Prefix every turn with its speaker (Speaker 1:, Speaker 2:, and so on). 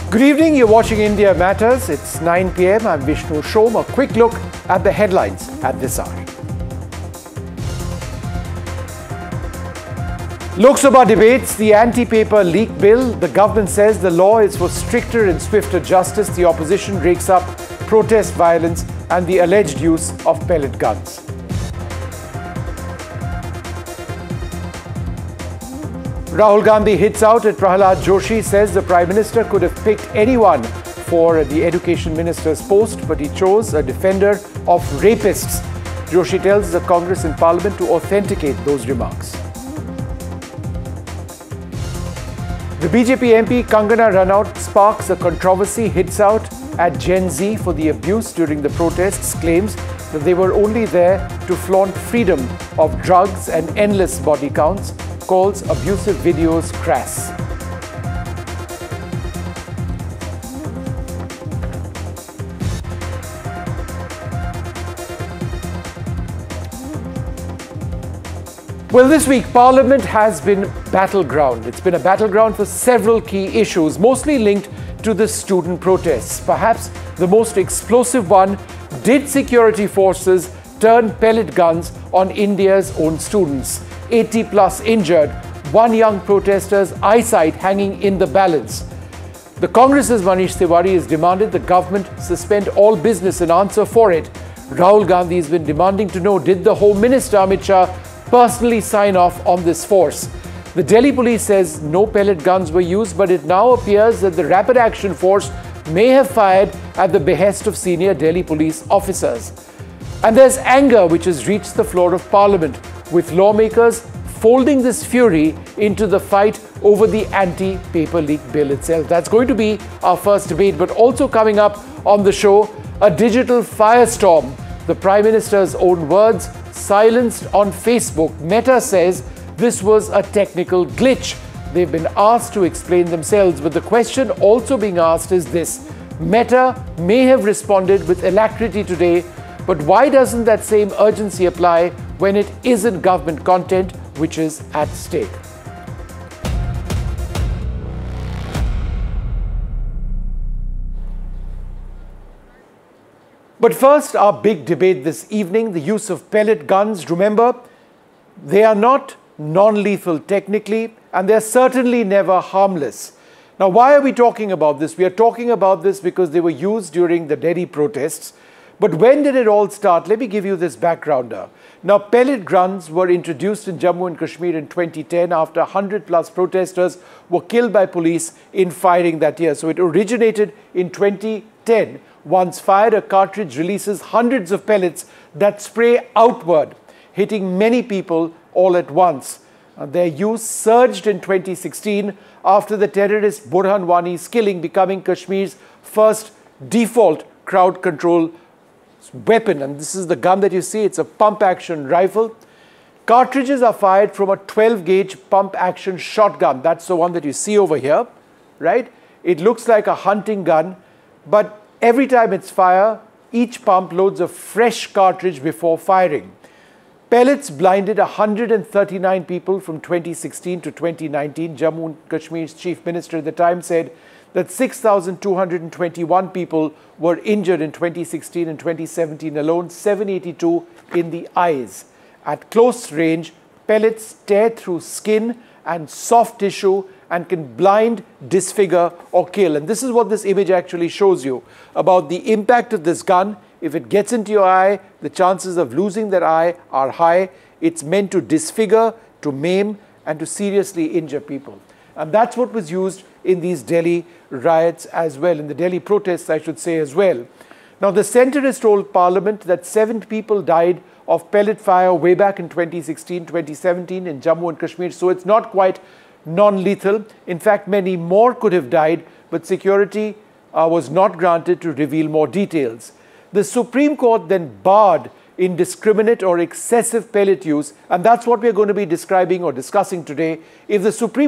Speaker 1: Good evening, you're watching India Matters. It's 9 p.m. I'm Vishnu Shom. A quick look at the headlines at this hour. Lok Sabha debates the anti-paper leak bill. The government says the law is for stricter and swifter justice. The opposition rakes up protest violence and the alleged use of pellet guns. Rahul Gandhi hits out at Prahalad Joshi, says the Prime Minister could have picked anyone for the Education Minister's post, but he chose a defender of rapists. Joshi tells the Congress in Parliament to authenticate those remarks. The BJP MP Kangana Ranaut sparks a controversy, hits out at Gen Z for the abuse during the protests, claims that they were only there to flaunt freedom of drugs and endless body counts, calls abusive videos crass. Well, this week, Parliament has been battleground. It's been a battleground for several key issues, mostly linked to the student protests. Perhaps the most explosive one: did security forces turn pellet guns on India's own students? 80 plus injured, one young protester's eyesight hanging in the balance. The Congress's Manish Tiwari has demanded the government suspend all business in answer for it. Rahul Gandhi has been demanding to know, did the Home Minister Amit Shah personally sign off on this force? The Delhi police says no pellet guns were used, but it now appears that the Rapid Action Force may have fired at the behest of senior Delhi police officers. And there's anger which has reached the floor of Parliament, with lawmakers folding this fury into the fight over the anti-paper leak bill itself. That's going to be our first debate, but also coming up on the show, a digital firestorm. The Prime Minister's own words silenced on Facebook. Meta says this was a technical glitch. They've been asked to explain themselves, but the question also being asked is this: Meta may have responded with alacrity today, but why doesn't that same urgency apply when it isn't government content which is at stake? But first, our big debate this evening, the use of pellet guns. Remember, they are not non-lethal technically, and they're certainly never harmless. Now, why are we talking about this? We are talking about this because they were used during the Delhi protests. But when did it all start? Let me give you this backgrounder. Now, pellet guns were introduced in Jammu and Kashmir in 2010 after 100 plus protesters were killed by police in firing that year. So it originated in 2010. Once fired, a cartridge releases hundreds of pellets that spray outward, hitting many people all at once. Their use surged in 2016 after the terrorist Burhan Wani's killing, becoming Kashmir's first default crowd control weapon. And this is the gun that you see. It's a pump-action rifle. Cartridges are fired from a 12-gauge pump-action shotgun. That's the one that you see over here, right? It looks like a hunting gun, but every time it's fired, each pump loads a fresh cartridge before firing. Pellets blinded 139 people from 2016 to 2019. Jammu and Kashmir's chief minister at the time said that 6,221 people were injured in 2016 and 2017 alone, 782 in the eyes. At close range, pellets tear through skin and soft tissue and can blind, disfigure or kill. And this is what this image actually shows you about the impact of this gun. If it gets into your eye, the chances of losing that eye are high. It's meant to disfigure, to maim and to seriously injure people. And that's what was used in these Delhi riots as well, in the Delhi protests, I should say, as well. Now, the centre has told Parliament that 7 people died of pellet fire way back in 2016, 2017 in Jammu and Kashmir. So it's not quite non-lethal. In fact, many more could have died, but security was not granted to reveal more details. The Supreme Court then barred indiscriminate or excessive pellet use, and that's what we're going to be describing or discussing today. If the Supreme